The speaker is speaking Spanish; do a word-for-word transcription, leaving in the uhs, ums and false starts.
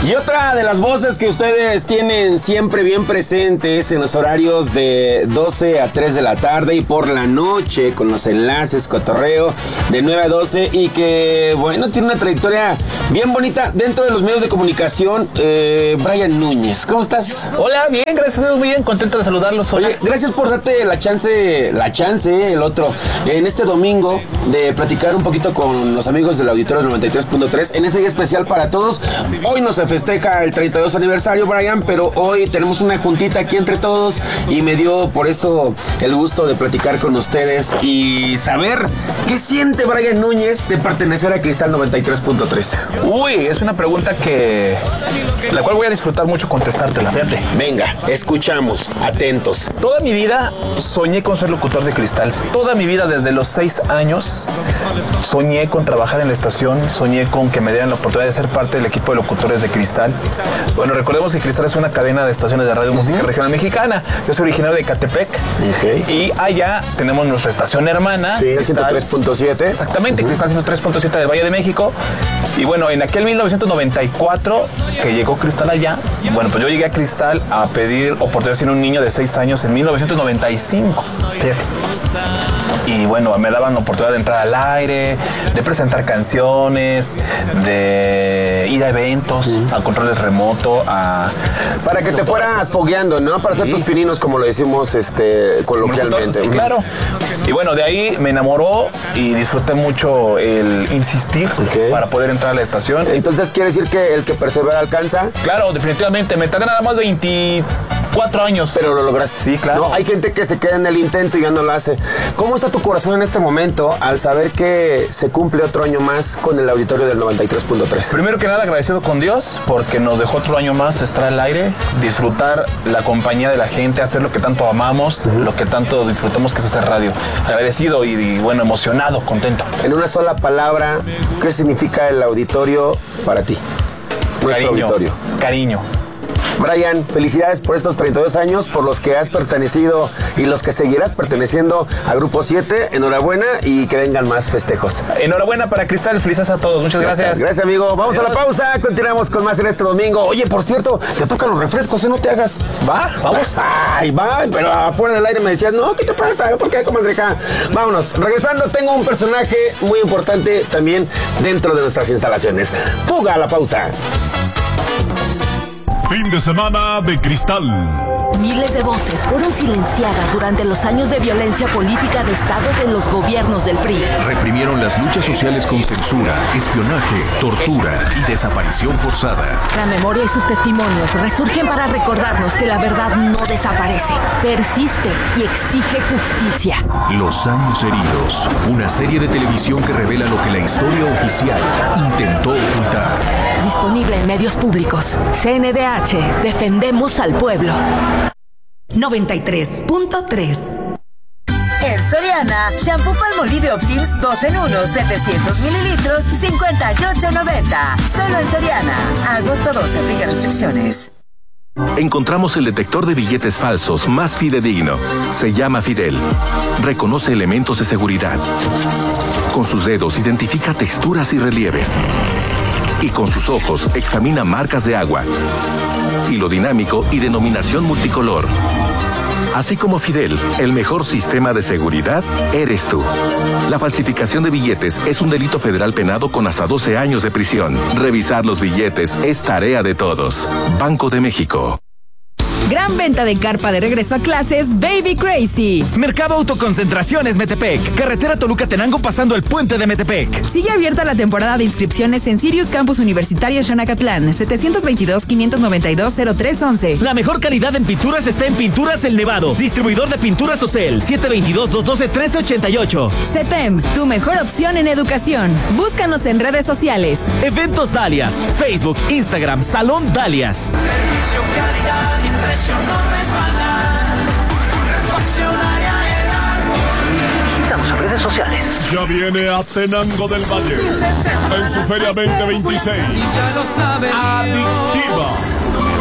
Y otra de las voces que ustedes tienen siempre bien presentes en los horarios de doce a tres de la tarde y por la noche con los enlaces, cotorreo de nueve a doce y que, bueno, tiene una trayectoria bien bonita dentro de los medios de comunicación. eh, Brian Núñez, ¿cómo estás? Hola, bien, gracias a Dios, muy bien, contento de saludarlos. Hola. Oye, gracias por darte la chance, la chance, el otro, en este domingo de platicar un poquito con los amigos del Auditorio noventa y tres punto tres en este día especial para todos. Hoy no se festeja el treinta y dos aniversario, Brian, pero hoy tenemos una juntita aquí entre todos y me dio por eso el gusto de platicar con ustedes y saber qué siente Brian Núñez de pertenecer a Cristal noventa y tres punto tres. Uy, es una pregunta que la cual voy a disfrutar mucho contestártela, fíjate. Venga, escuchamos, atentos. Toda mi vida soñé con ser locutor de Cristal. Toda mi vida, desde los seis años, soñé con trabajar en la estación, soñé con que me dieran la oportunidad de ser parte del equipo de locutores de Cristal. Bueno, recordemos que Cristal es una cadena de estaciones de radio uh-huh. música regional mexicana. Yo soy originario de Ecatepec. Okay. Y allá tenemos nuestra estación hermana. Sí, el ciento tres punto siete. Exactamente, uh-huh. Cristal ciento tres punto siete del Valle de México. Y bueno, en aquel mil novecientos noventa y cuatro que llegó Cristal allá, bueno, pues yo llegué a Cristal a pedir oportunidad siendo un niño de seis años en mil novecientos noventa y cinco. Fíjate. Y bueno, me daban la oportunidad de entrar al aire, de presentar canciones, de ir a eventos, uh-huh. a controles remoto, a... Para que te fueras fogueando, ¿no? Para sí. hacer tus pininos, como lo decimos este, coloquialmente. Sí, claro. Y bueno, de ahí me enamoró y disfruté mucho el insistir okay. para poder entrar a la estación. Entonces, ¿quiere decir que el que persevera alcanza? Claro, definitivamente. Me tardé nada más veinticuatro años. Pero lo lograste. Sí, claro. No, hay gente que se queda en el intento y ya no lo hace. ¿Cómo está tu corazón en este momento al saber que se cumple otro año más con el auditorio del noventa y tres punto tres? Primero que nada, agradecido con Dios porque nos dejó otro año más estar al aire, disfrutar la compañía de la gente, hacer lo que tanto amamos, uh-huh. lo que tanto disfrutamos, que es hacer radio. Agradecido y, y bueno, emocionado, contento. En una sola palabra, ¿qué significa el auditorio para ti? Nuestro cariño, auditorio. Cariño. Brian, felicidades por estos treinta y dos años, por los que has pertenecido y los que seguirás perteneciendo a Grupo siete. Enhorabuena y que vengan más festejos. Enhorabuena para Cristal, felices a todos. Muchas gracias. Gracias, gracias amigo. Vamos Adiós. a la pausa, continuamos con más en este domingo. Oye, por cierto, te tocan los refrescos, ¿eh? No te hagas. Va, vamos. Ay, va, pero afuera del aire me decías, no, ¿qué te pasa? ¿Por qué comas de acá? Vámonos. Regresando, tengo un personaje muy importante también dentro de nuestras instalaciones. Fuga a la pausa. Fin de semana de Cristal. Miles de voces fueron silenciadas durante los años de violencia política de Estado de los gobiernos del P R I. Reprimieron las luchas sociales con censura, espionaje, tortura y desaparición forzada. La memoria y sus testimonios resurgen para recordarnos que la verdad no desaparece, persiste y exige justicia. Los años heridos, una serie de televisión que revela lo que la historia oficial intentó ocultar. Disponible en medios públicos. C N D H, defendemos al pueblo. noventa y tres punto tres. En Soriana, shampoo Palmolive Optims dos en uno, setecientos mililitros, cincuenta y ocho noventa. Solo en Soriana. Agosto doce, aplica restricciones. Encontramos el detector de billetes falsos más fidedigno. Se llama Fidel. Reconoce elementos de seguridad. Con sus dedos identifica texturas y relieves. Y con sus ojos examina marcas de agua. Hilo dinámico y denominación multicolor. Así como Fidel, el mejor sistema de seguridad eres tú. La falsificación de billetes es un delito federal penado con hasta doce años de prisión. Revisar los billetes es tarea de todos. Banco de México. Gran venta de carpa de regreso a clases Baby Crazy. Mercado Autoconcentraciones Metepec. Carretera Toluca-Tenango pasando el puente de Metepec. Sigue abierta la temporada de inscripciones en Sirius Campus Universitario Xonacatlán. setecientos veintidós, quinientos noventa y dos, cero tres once. La mejor calidad en pinturas está en Pinturas El Nevado. Distribuidor de pinturas Ocel. siete dos dos, dos uno dos, tres ocho ocho. CETEM, tu mejor opción en educación. Búscanos en redes sociales. Eventos Dalias. Facebook, Instagram, Salón Dalias. Servicio, calidad, impresión, no resbalar. Refaccionaria El Arco. Visítanos en redes sociales. Ya viene a Tenango del Valle en su Feria veinte veintiséis. Adictiva.